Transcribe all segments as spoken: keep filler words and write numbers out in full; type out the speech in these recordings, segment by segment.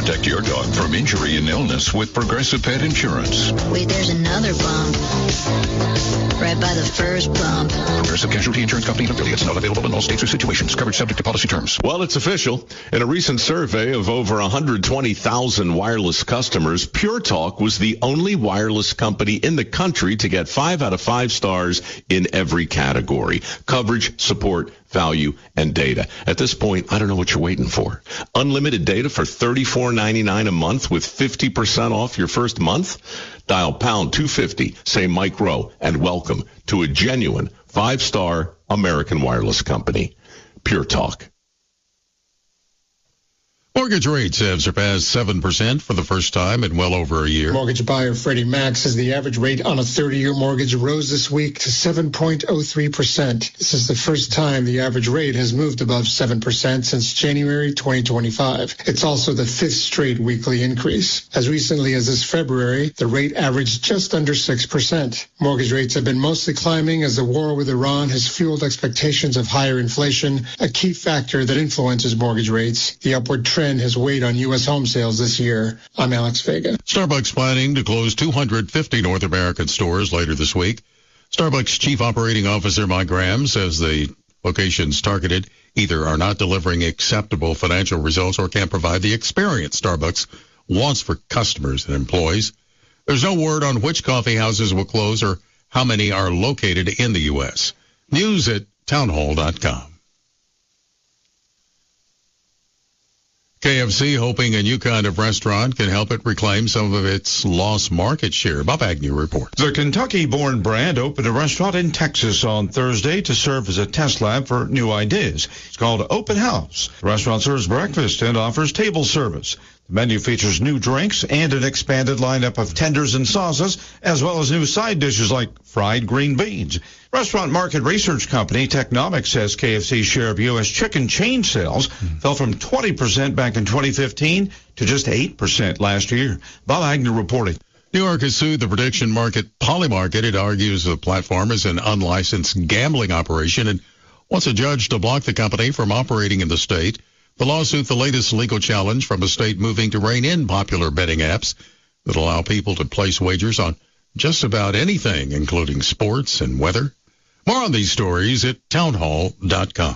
Protect your dog from injury and illness with Progressive Pet Insurance. Wait, there's another bump. Right by the first bump. Progressive Casualty Insurance Company and affiliates. Not available in all states or situations. Coverage subject to policy terms. Well, it's official. In a recent survey of over one hundred twenty thousand wireless customers, Pure Talk was the only wireless company in the country to get five out of five stars in every category. Coverage, support, value, and data. At this point, I don't know what you're waiting for. Unlimited data for thirty-four ninety-nine a month with fifty percent off your first month? Dial pound two fifty, say Mike Rowe, and welcome to a genuine five-star American wireless company. Pure Talk. Mortgage rates have surpassed seven percent for the first time in well over a year. Mortgage buyer Freddie Mac says the average rate on a thirty-year mortgage rose this week to seven point oh three percent. This is the first time the average rate has moved above seven percent since January twenty twenty-five. It's also the fifth straight weekly increase. As recently as this February, the rate averaged just under six percent. Mortgage rates have been mostly climbing as the war with Iran has fueled expectations of higher inflation, a key factor that influences mortgage rates. The upward trend has weighed on U S home sales this year. I'm Alex Vega. Starbucks planning to close two hundred fifty North American stores later this week. Starbucks Chief Operating Officer Mike Graham says the locations targeted either are not delivering acceptable financial results or can't provide the experience Starbucks wants for customers and employees. There's no word on which coffee houses will close or how many are located in the U S. News at townhall dot com. K F C hoping a new kind of restaurant can help it reclaim some of its lost market share. Bob Agnew reports. The Kentucky-born brand opened a restaurant in Texas on Thursday to serve as a test lab for new ideas. It's called Open House. The restaurant serves breakfast and offers table service. The menu features new drinks and an expanded lineup of tenders and sauces, as well as new side dishes like fried green beans. Restaurant market research company Technomics says K F C's share of U S chicken chain sales fell from twenty percent back in twenty fifteen to just eight percent last year. Bob Agnew reporting. New York has sued the prediction market Polymarket. It argues the platform is an unlicensed gambling operation and wants a judge to block the company from operating in the state. The lawsuit, the latest legal challenge from a state moving to rein in popular betting apps that allow people to place wagers on just about anything, including sports and weather. More on these stories at townhall dot com.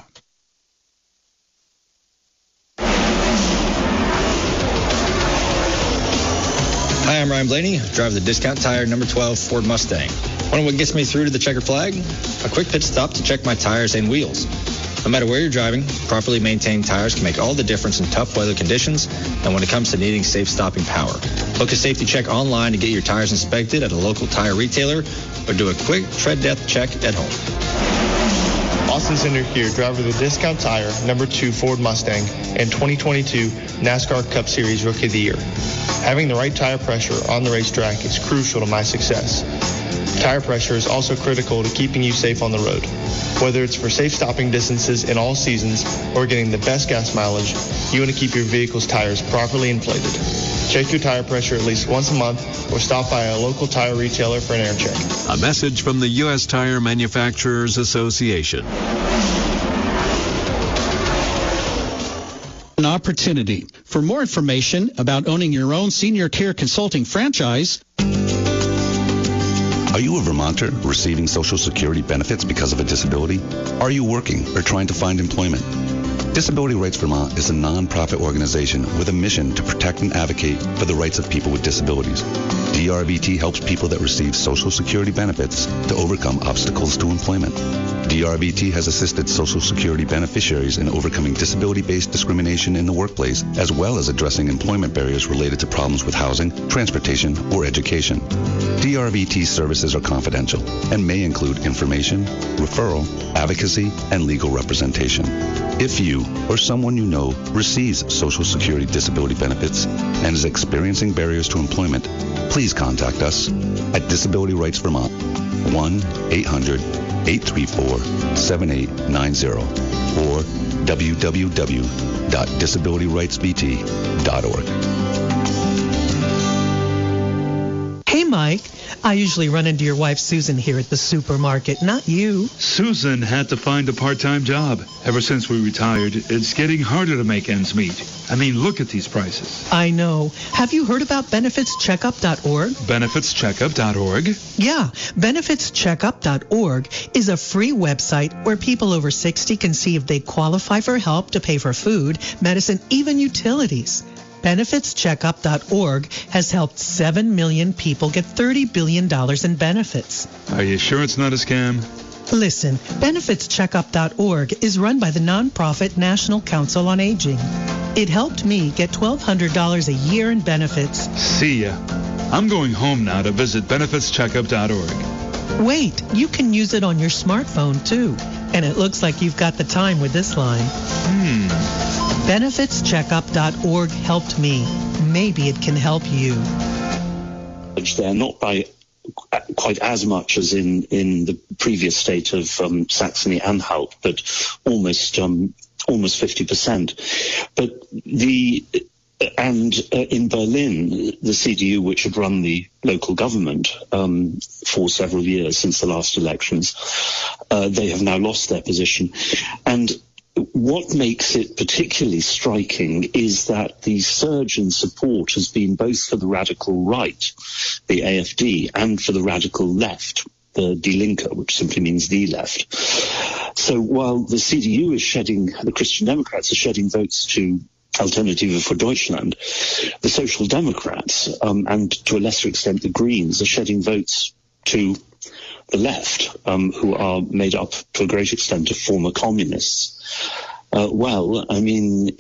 Hi, I'm Ryan Blaney, driver of the Discount Tire number twelve Ford Mustang. Wonder what gets me through to the checkered flag? A quick pit stop to check my tires and wheels. No matter where you're driving, properly maintained tires can make all the difference in tough weather conditions and when it comes to needing safe stopping power. Book a safety check online to get your tires inspected at a local tire retailer or do a quick tread depth check at home. Austin Cinder here, driver of the Discount Tire number two Ford Mustang and twenty twenty-two NASCAR Cup Series Rookie of the Year. Having the right tire pressure on the racetrack is crucial to my success. Tire pressure is also critical to keeping you safe on the road. Whether it's for safe stopping distances in all seasons or getting the best gas mileage, you want to keep your vehicle's tires properly inflated. Check your tire pressure at least once a month or stop by a local tire retailer for an air check. A message from the U S Tire Manufacturers Association. An opportunity. For more information about owning your own senior care consulting franchise, are you a Vermonter receiving Social Security benefits because of a disability? Are you working or trying to find employment? Disability Rights Vermont is a nonprofit organization with a mission to protect and advocate for the rights of people with disabilities. D R V T helps people that receive Social Security benefits to overcome obstacles to employment. D R V T has assisted Social Security beneficiaries in overcoming disability-based discrimination in the workplace, as well as addressing employment barriers related to problems with housing, transportation, or education. D R V T services are confidential and may include information, referral, advocacy, and legal representation. If you or someone you know receives Social Security disability benefits and is experiencing barriers to employment, please contact us at Disability Rights Vermont, one eight hundred eight three four seven eight nine zero or w w w dot disability rights v t dot org. Hey, Mike. I usually run into your wife, Susan, here at the supermarket, not you. Susan had to find a part-time job. Ever since we retired, it's getting harder to make ends meet. I mean, look at these prices. I know. Have you heard about benefits checkup dot org? benefits checkup dot org? Yeah, benefits checkup dot org is a free website where people over sixty can see if they qualify for help to pay for food, medicine, even utilities. benefits checkup dot org has helped seven million people get thirty billion dollars in benefits. Are you sure it's not a scam? Listen, benefits checkup dot org is run by the nonprofit National Council on Aging. It helped me get twelve hundred dollars a year in benefits. See ya. I'm going home now to visit benefits checkup dot org. Wait, you can use it on your smartphone too. And it looks like you've got the time with this line. Hmm. benefits checkup dot org helped me. Maybe it can help you. There, not by quite as much as in, in the previous state of um, Saxony-Anhalt, but almost um, almost fifty percent. But the and uh, in Berlin, the C D U, which had run the local government um, for several years since the last elections, uh, they have now lost their position. And what makes it particularly striking is that the surge in support has been both for the radical right, the A F D, and for the radical left, the Die Linke, which simply means the left. So while the C D U is shedding, the Christian Democrats are shedding votes to Alternative for Deutschland, the Social Democrats, um, and to a lesser extent the Greens, are shedding votes to the left, um, who are made up to a great extent of former communists. Uh, well, I mean,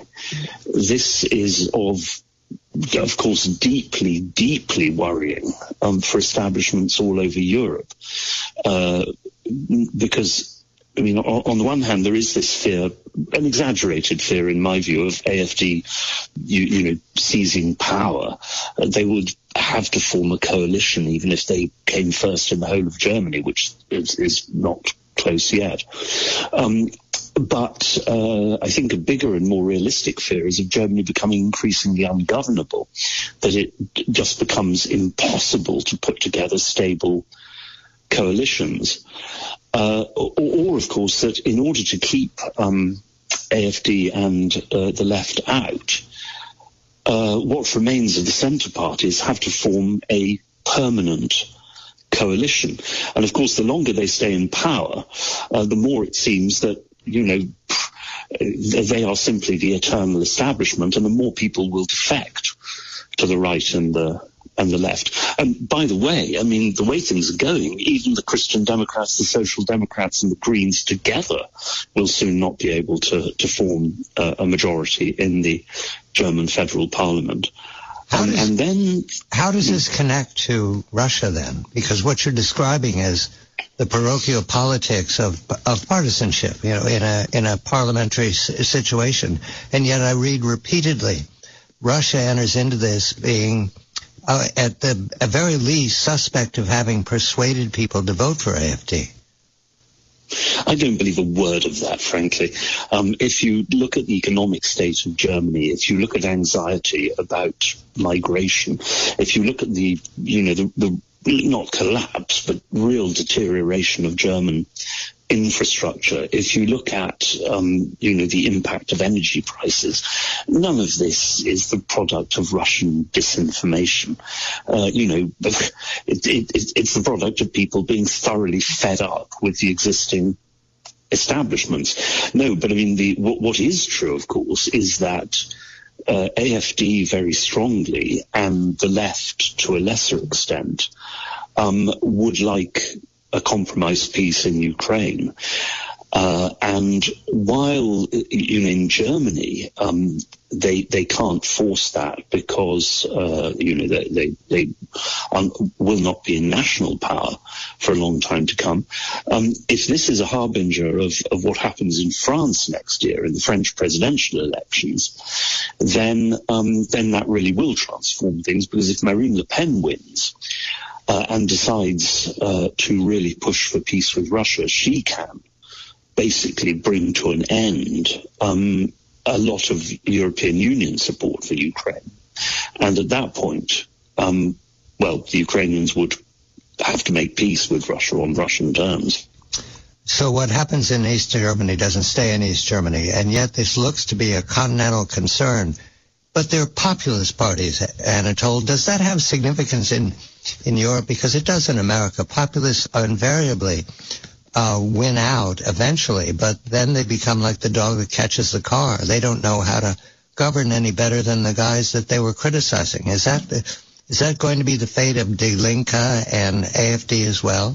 this is of, of course, deeply, deeply worrying um, for establishments all over Europe, uh, because, I mean, on, on the one hand, there is this fear, an exaggerated fear, in my view, of A F D, you, you know, seizing power. Uh, they would have to form a coalition, even if they came first in the whole of Germany, which is, is not close yet. Um, but uh, I think a bigger and more realistic fear is of Germany becoming increasingly ungovernable, that it just becomes impossible to put together stable coalitions. Uh, or, or, of course, that in order to keep um, A F D and uh, the left out, uh, what remains of the centre parties have to form a permanent coalition. And, of course, the longer they stay in power, uh, the more it seems that, you know, they are simply the eternal establishment, and the more people will defect to the right and the and the left. And by the way, I mean, the way things are going, even the Christian Democrats, the Social Democrats and the Greens together will soon not be able to, to form uh, a majority in the German federal parliament. How, and, does, and then, how does this connect to Russia then? Because what you're describing is the parochial politics of of partisanship, you know, in a in a parliamentary s- situation. And yet I read repeatedly, Russia enters into this being Uh, at the at very least, suspect of having persuaded people to vote for A F D. I don't believe a word of that, frankly. Um, if you look at the economic state of Germany, if you look at anxiety about migration, if you look at the, you know, the, the not collapse, but real deterioration of German infrastructure, if you look at, um, you know, the impact of energy prices, none of this is the product of Russian disinformation. Uh, you know, it, it, it's the product of people being thoroughly fed up with the existing establishments. No, but I mean, the what, what is true, of course, is that uh, A F D very strongly, and the left to a lesser extent, um, would like a compromise peace in Ukraine. Uh, and while, you know, in Germany, um, they they can't force that because, uh, you know, they they, they un- will not be in national power for a long time to come. Um, if this is a harbinger of, of what happens in France next year in the French presidential elections, then um, then that really will transform things, because if Marine Le Pen wins, Uh, and decides uh, to really push for peace with Russia, she can basically bring to an end um, a lot of European Union support for Ukraine. And at that point, um, well, the Ukrainians would have to make peace with Russia on Russian terms. So what happens in East Germany doesn't stay in East Germany, and yet this looks to be a continental concern. But they're populist parties, Anatole. Does that have significance in, in Europe? Because it does in America. Populists invariably uh, win out eventually, but then they become like the dog that catches the car. They don't know how to govern any better than the guys that they were criticizing. Is that the, is that going to be the fate of Die Linke and A F D as well?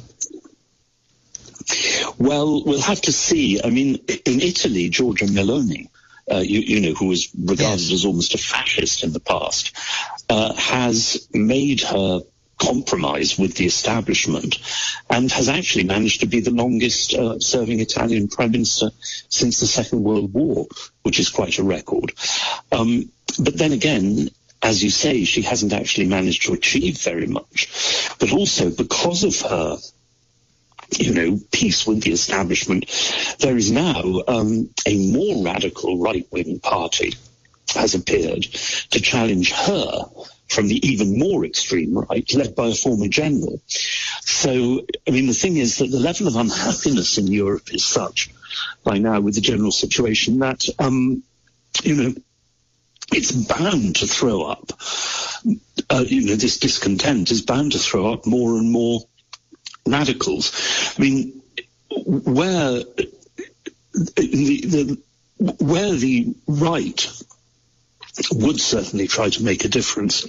Well, we'll have to see. I mean, in Italy, Giorgia Meloni, uh, you, you know, who was regarded yes. as almost a fascist in the past, uh, has made her compromise with the establishment and has actually managed to be the longest uh, serving Italian prime minister since the Second World War, which is quite a record. Um, but then again, as you say, she hasn't actually managed to achieve very much. But also because of her, you know, peace with the establishment, there is now um, a more radical right-wing party has appeared to challenge her from the even more extreme right, led by a former general. So, I mean, the thing is that the level of unhappiness in Europe is such by now with the general situation that, um, you know, it's bound to throw up, uh, you know, this discontent is bound to throw up more and more radicals. I mean, where the, the where the right would certainly try to make a difference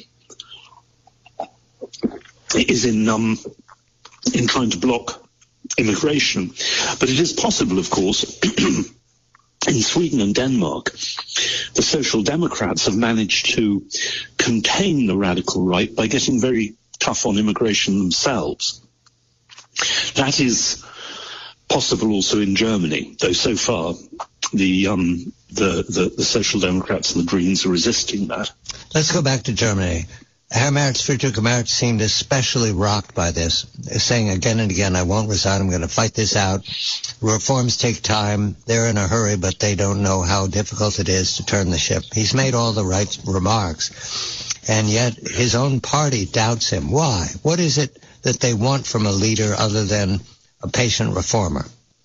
is in um, in trying to block immigration. But it is possible, of course, in Sweden and Denmark, the Social Democrats have managed to contain the radical right by getting very tough on immigration themselves. That is possible also in Germany, though so far the um, the, the, the Social Democrats and the Greens are resisting that. Let's go back to Germany. Herr Merz, Friedrich Merz seemed especially rocked by this, saying again and again, I won't resign, I'm going to fight this out. Reforms take time, they're in a hurry, but they don't know how difficult it is to turn the ship. He's made all the right remarks, and yet his own party doubts him. Why? What is it that they want from a leader other than a patient reformer?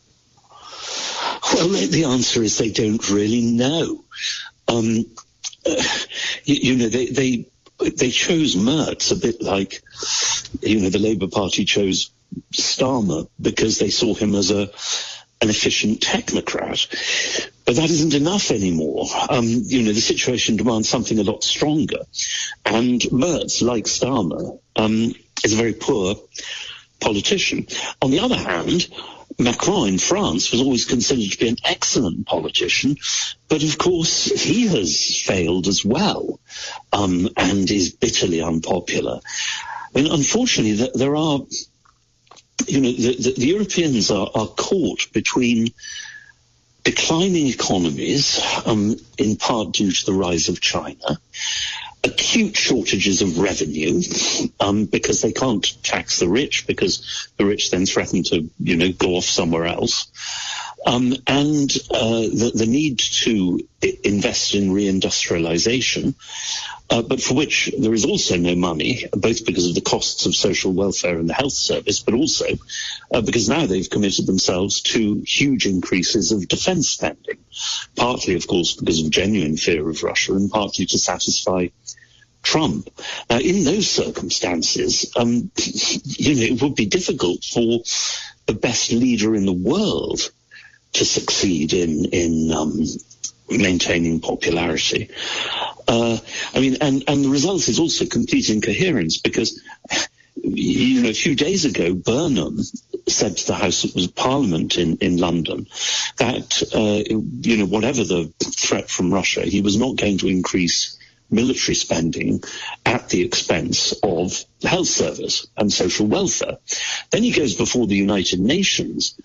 Well, the answer is they don't really know. Um, uh, you, you know, they, they they chose Merz a bit like, you know, the Labour Party chose Starmer because they saw him as a an efficient technocrat. But that isn't enough anymore. Um, you know, the situation demands something a lot stronger. And Merz, like Starmer, um, is a very poor politician. On the other hand, Macron in France was always considered to be an excellent politician, but of course he has failed as well, um, and is bitterly unpopular. I mean, unfortunately, th- there are, you know, the, the, the Europeans are, are caught between declining economies, um, in part due to the rise of China, acute shortages of revenue, um, because they can't tax the rich because the rich then threaten to, you know, go off somewhere else. Um, and uh, the, the need to I- invest in reindustrialization, uh, but for which there is also no money, both because of the costs of social welfare and the health service, but also uh, because now they've committed themselves to huge increases of defense spending, partly, of course, because of genuine fear of Russia and partly to satisfy Trump. Now, in those circumstances, um, you know, it would be difficult for the best leader in the world to succeed in in um, maintaining popularity. Uh, I mean, and, and the result is also complete incoherence because, you know, a few days ago, Burnham said to the House of Parliament in, in London that, uh, you know, whatever the threat from Russia, he was not going to increase military spending at the expense of the health service and social welfare. Then he goes before the United Nations,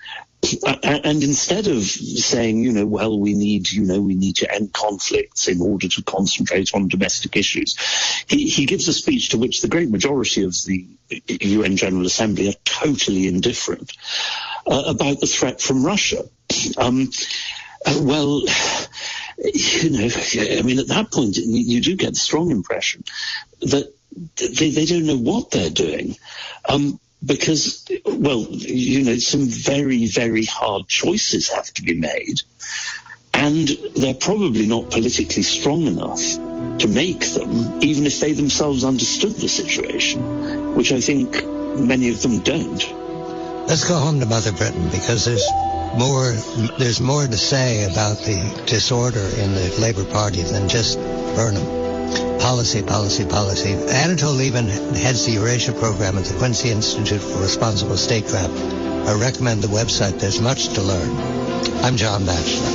and instead of saying, you know, well, we need, you know, we need to end conflicts in order to concentrate on domestic issues, he, he gives a speech to which the great majority of the U N General Assembly are totally indifferent uh, about the threat from Russia. Um, uh, well, you know, I mean, at that point, you, you do get the strong impression that they, they don't know what they're doing. Um, because, well, you know, some very, very hard choices have to be made. And they're probably not politically strong enough to make them, even if they themselves understood the situation, which I think many of them don't. Let's go home to Mother Britain, because there's more there's more to say about the disorder in the Labour Party than just Burnham. Policy, policy, policy. Anatole Lieven heads the Eurasia program at the Quincy Institute for Responsible Statecraft. I recommend the website. There's much to learn. I'm John Batchelor.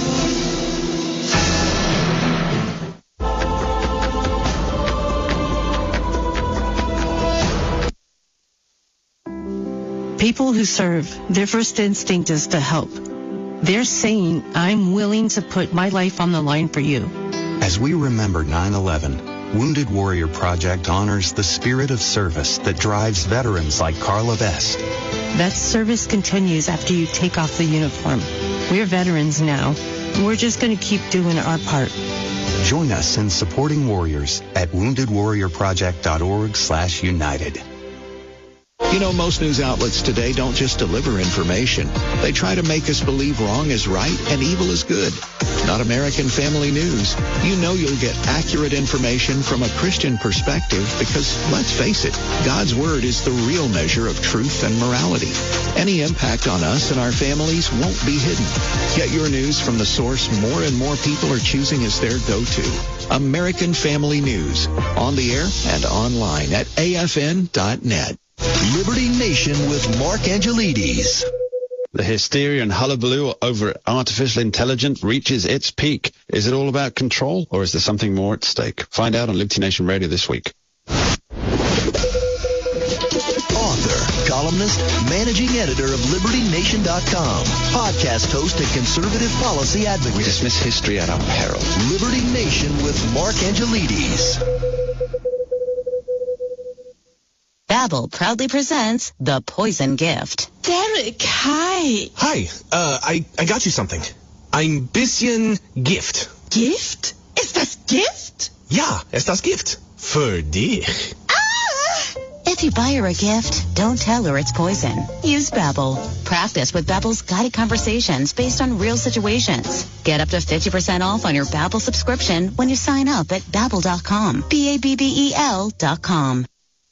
People who serve, their first instinct is to help. They're saying, I'm willing to put my life on the line for you. As we remember nine eleven, Wounded Warrior Project honors the spirit of service that drives veterans like Carla Vest. That service continues after you take off the uniform. We're veterans now. We're just going to keep doing our part. Join us in supporting warriors at wounded warrior project dot org slash united. You know, most news outlets today don't just deliver information. They try to make us believe wrong is right and evil is good. Not American Family News. You know you'll get accurate information from a Christian perspective because, let's face it, God's Word is the real measure of truth and morality. Any impact on us and our families won't be hidden. Get your news from the source more and more people are choosing as their go-to. American Family News. On the air and online at A F N dot net. Liberty Nation with Mark Angelides. The hysteria and hullabaloo over artificial intelligence reaches its peak. Is it all about control, or is there something more at stake? Find out on Liberty Nation Radio this week. Author, columnist, managing editor of Liberty Nation dot com, podcast host and conservative policy advocate. We dismiss history at our peril. Liberty Nation with Mark Angelides. Babbel proudly presents The Poison Gift. Derek, hi. Hi, uh, I, I got you something. Ein bisschen Gift. Gift? Ist das Gift? Ja, ist das Gift. Für dich. Ah! If you buy her a gift, don't tell her it's poison. Use Babbel. Practice with Babbel's guided conversations based on real situations. Get up to fifty percent off on your Babbel subscription when you sign up at babbel dot com. B A B B E L dot com.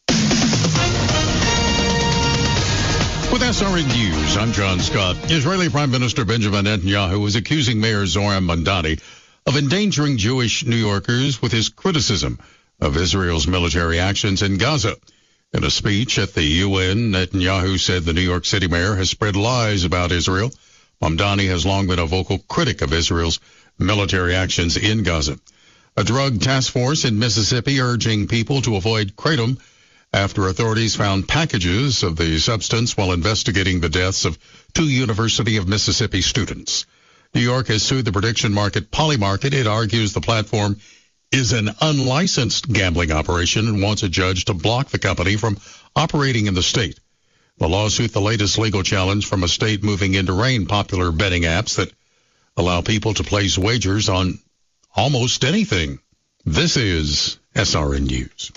With S R N News, I'm John Scott. Israeli Prime Minister Benjamin Netanyahu is accusing Mayor Zohran Mamdani of endangering Jewish New Yorkers with his criticism of Israel's military actions in Gaza. In a speech at the U N, Netanyahu said the New York City mayor has spread lies about Israel. Mamdani has long been a vocal critic of Israel's military actions in Gaza. A drug task force in Mississippi urging people to avoid kratom after authorities found packages of the substance while investigating the deaths of two University of Mississippi students. New York has sued the prediction market Polymarket. It argues the platform is an unlicensed gambling operation and wants a judge to block the company from operating in the state. The lawsuit, the latest legal challenge from a state moving into rein popular betting apps that allow people to place wagers on almost anything. This is S R N News.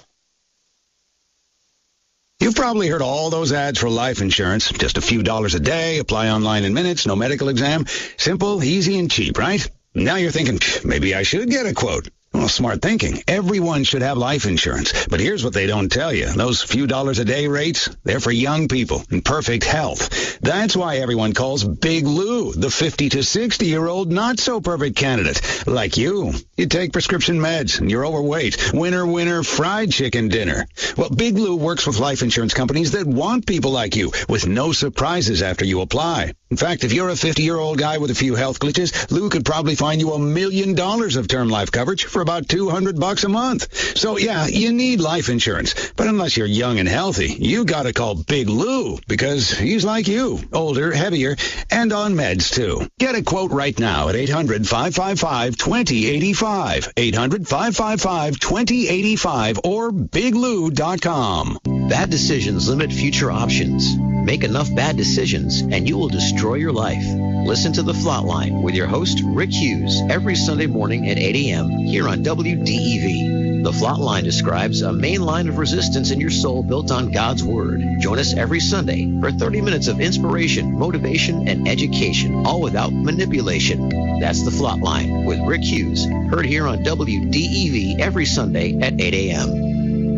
You've probably heard all those ads for life insurance. Just a few dollars a day, apply online in minutes, no medical exam. Simple, easy, and cheap, right? Now you're thinking, maybe I should get a quote. Well, smart thinking. Everyone should have life insurance. But here's what they don't tell you. Those few dollars a day rates, they're for young people in perfect health. That's why everyone calls Big Lou the fifty to sixty-year-old not-so-perfect candidate. Like you. You take prescription meds, and you're overweight. Winner, winner, fried chicken dinner. Well, Big Lou works with life insurance companies that want people like you, with no surprises after you apply. In fact, if you're a fifty-year-old guy with a few health glitches, Lou could probably find you a million dollars of term life coverage for about two hundred bucks a month. So yeah, you need life insurance. But unless you're young and healthy, you gotta call Big Lou, because he's like you, older, heavier, and on meds too. Get a quote right now at eight hundred, five five five, two zero eight five, eight hundred, five five five, two zero eight five, or big lou dot com. Bad decisions limit future options. Make enough bad decisions and you will destroy your life. Listen to The Flatline with your host, Rick Hughes, every Sunday morning at eight a.m. here on W D E V. The Flatline describes a main line of resistance in your soul built on God's Word. Join us every Sunday for thirty minutes of inspiration, motivation, and education, all without manipulation. That's The Flatline with Rick Hughes, heard here on W D E V every Sunday at eight a.m.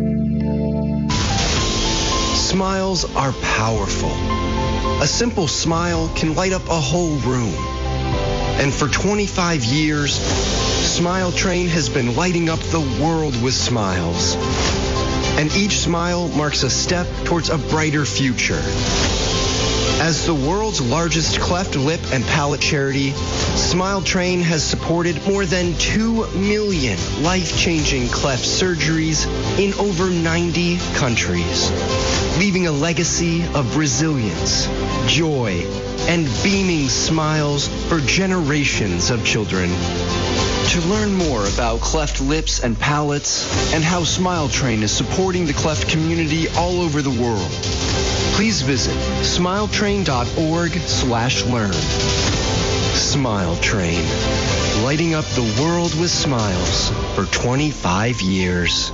Smiles are powerful. A simple smile can light up a whole room. And for twenty-five years, Smile Train has been lighting up the world with smiles. And each smile marks a step towards a brighter future. As the world's largest cleft lip and palate charity, Smile Train has supported more than two million life-changing cleft surgeries in over ninety countries, leaving a legacy of resilience, joy, and beaming smiles for generations of children. To learn more about cleft lips and palates and how Smile Train is supporting the cleft community all over the world, please visit smiletrain.org slash learn. Smile Train, lighting up the world with smiles for twenty-five years.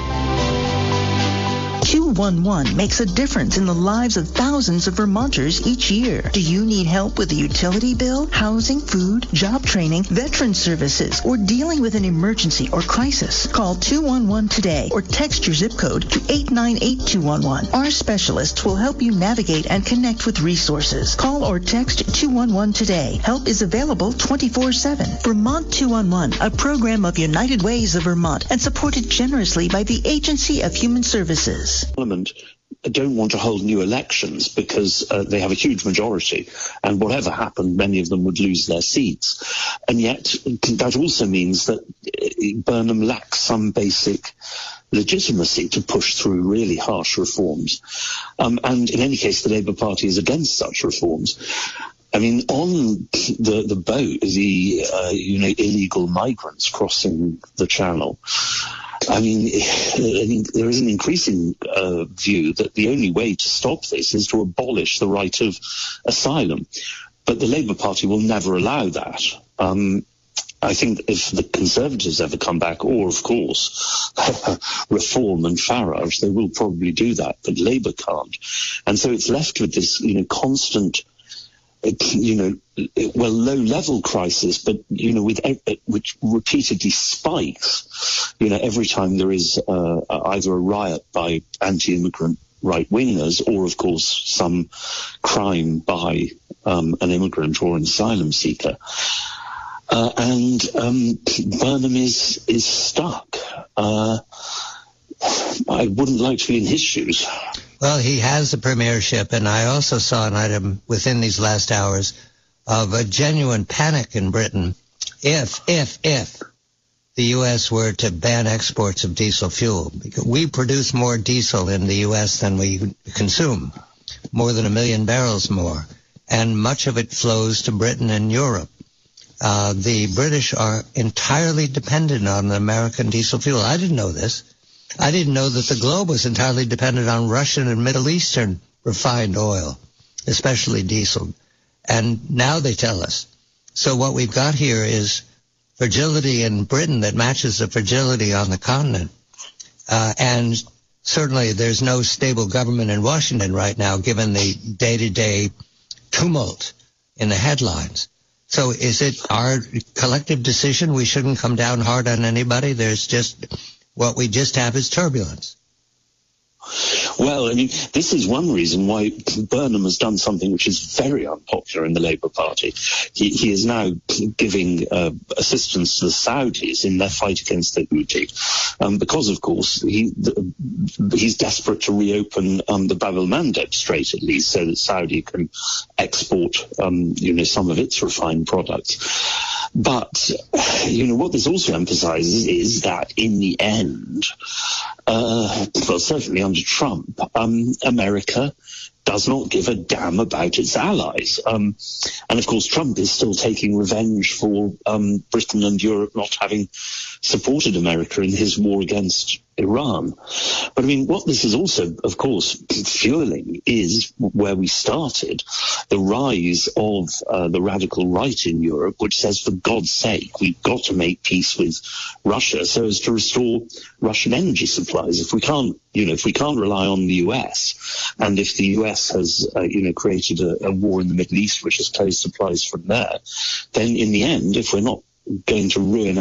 two one one makes a difference in the lives of thousands of Vermonters each year. Do you need help with a utility bill, housing, food, job training, veteran services, or dealing with an emergency or crisis? Call two one one today or text your zip code to eight nine eight two one one. Our specialists will help you navigate and connect with resources. Call or text two one one today. Help is available twenty-four seven. Vermont two one one, a program of United Ways of Vermont and supported generously by the Agency of Human Services. Parliament don't want to hold new elections because uh, they have a huge majority, and whatever happened, many of them would lose their seats. And yet that also means that Burnham lacks some basic legitimacy to push through really harsh reforms. Um, and in any case, the Labour Party is against such reforms. I mean, on the, the boat, the uh, you know, illegal migrants crossing the channel, I mean, there is an increasing uh, view that the only way to stop this is to abolish the right of asylum. But the Labour Party will never allow that. Um, I think if the Conservatives ever come back, or, of course, Reform and Farage, they will probably do that, but Labour can't. And so it's left with this, you know, constant, you know, well, low-level crisis, but, you know, with which repeatedly spikes, you know, every time there is uh, either a riot by anti-immigrant right-wingers or, of course, some crime by um, an immigrant or an asylum seeker. Uh, and um, Burnham is, is stuck. Uh, I wouldn't like to be in his shoes. Well, he has the premiership, and I also saw an item within these last hours of a genuine panic in Britain if, if, if the U S were to ban exports of diesel fuel. Because we produce more diesel in the U S than we consume, more than a million barrels more, and much of it flows to Britain and Europe. Uh, the British are entirely dependent on the American diesel fuel. I didn't know this. I didn't know that the globe was entirely dependent on Russian and Middle Eastern refined oil, especially diesel. And now they tell us. So what we've got here is fragility in Britain that matches the fragility on the continent. Uh, and certainly there's no stable government in Washington right now, given the day-to-day tumult in the headlines. So is it our collective decision we shouldn't come down hard on anybody? There's just... What we just have is turbulence. Well, I mean, this is one reason why Burnham has done something which is very unpopular in the Labour Party. He, he is now giving uh, assistance to the Saudis in their fight against the Houthi, um, because, of course, he the, he's desperate to reopen um, the Bab el-Mandeb Strait, at least, so that Saudi can export, um, you know, some of its refined products. But, you know, what this also emphasizes is that in the end, uh, well, certainly under Trump, um, America does not give a damn about its allies. Um, and, of course, Trump is still taking revenge for um, Britain and Europe not having supported America in his war against Iran. But I mean, what this is also, of course, fueling is where we started, the rise of uh, the radical right in Europe, which says, for God's sake, we've got to make peace with Russia so as to restore Russian energy supplies. If we can't, you know, if we can't rely on the U S, and if the U S has, uh, you know, created a, a war in the Middle East, which has closed supplies from there, then in the end, if we're not going to ruin